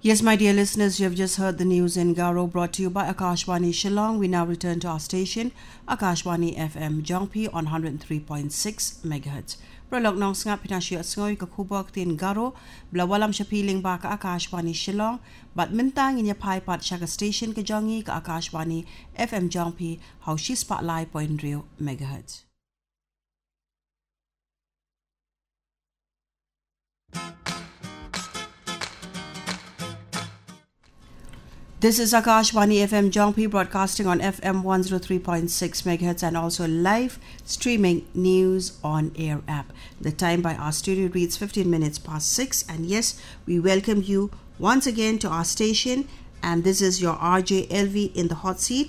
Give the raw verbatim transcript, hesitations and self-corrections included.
Yes, my dear listeners, you have just heard the news in Garo brought to you by Akashwani Shillong. We now return to our station, Akashwani F M Jongpi on one hundred three point six megahertz. Prolog nong snga pinasya sngoy kakubak tin Garo, blawalam siya piling ba ka Akashwani Shillong, but mintang inya pai pat siya station ka Jongi ka Akashwani F M Jongpi, how she spotlight point zero megahertz. This is Akashwani F M Jongpi broadcasting on F M one oh three point six megahertz and also live streaming news on air app. The time by our studio reads fifteen minutes past six, and yes, we welcome you once again to our station, and this is your R J L V in the hot seat.